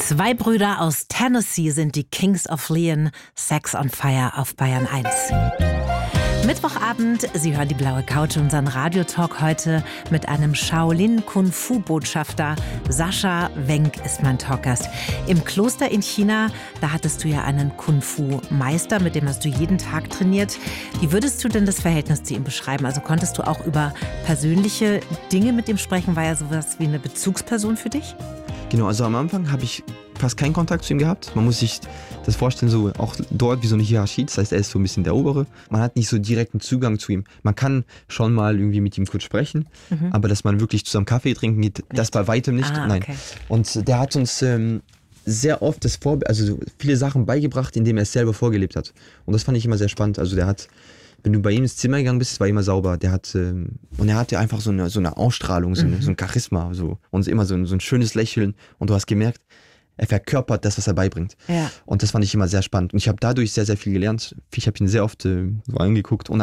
Zwei Brüder aus Tennessee sind die Kings of Leon, Sex on Fire auf Bayern 1. Mittwochabend, Sie hören die blaue Couch, unseren Radiotalk heute mit einem Shaolin-Kung-Fu-Botschafter. Sascha Wenk ist mein Talkgast. Im Kloster in China, da hattest du ja einen Kung-Fu-Meister, mit dem hast du jeden Tag trainiert. Wie würdest du denn das Verhältnis zu ihm beschreiben? Also konntest du auch über persönliche Dinge mit ihm sprechen? War er sowas wie eine Bezugsperson für dich? Genau, also am Anfang habe ich fast keinen Kontakt zu ihm gehabt. Man muss sich das vorstellen, so auch dort wie so eine Hierarchie. Das heißt, er ist so ein bisschen der Obere. Man hat nicht so direkten Zugang zu ihm. Man kann schon mal irgendwie mit ihm kurz sprechen, aber dass man wirklich zusammen Kaffee trinken geht, das bei weitem nicht. Nein. Okay. Und der hat uns sehr oft also viele Sachen beigebracht, indem er es selber vorgelebt hat. Und das fand ich immer sehr spannend. Also der hat, wenn du bei ihm ins Zimmer gegangen bist, es war immer sauber. Und er hatte einfach so eine Ausstrahlung, so ein Charisma, und immer so ein schönes Lächeln. Und du hast gemerkt, er verkörpert das, was er beibringt. Ja. Und das fand ich immer sehr spannend. Und ich habe dadurch sehr, sehr viel gelernt. Ich habe ihn sehr oft so angeguckt. Und